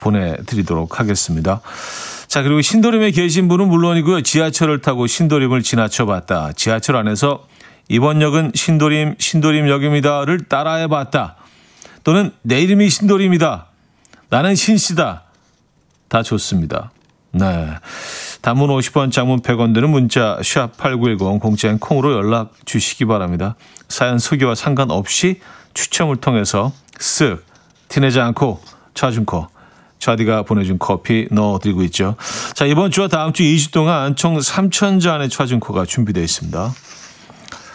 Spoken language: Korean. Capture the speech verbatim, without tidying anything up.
보내드리도록 하겠습니다. 자, 그리고 신도림에 계신 분은 물론이고요. 지하철을 타고 신도림을 지나쳐봤다. 지하철 안에서 이번 역은 신도림, 신도림역입니다를 따라해봤다. 또는 내 이름이 신도림이다. 나는 신씨다. 다 좋습니다. 네. 단문 오십 원, 장문 백 원 드는 문자 샵 팔구일공 공짜인 콩으로 연락 주시기 바랍니다. 사연 소개와 상관없이 추첨을 통해서 쓱 티내지 않고 차준코 차디가 보내준 커피 넣어드리고 있죠. 자, 이번 주와 다음 주 이 주 동안 총 삼천 잔의 차준코가 준비되어 있습니다.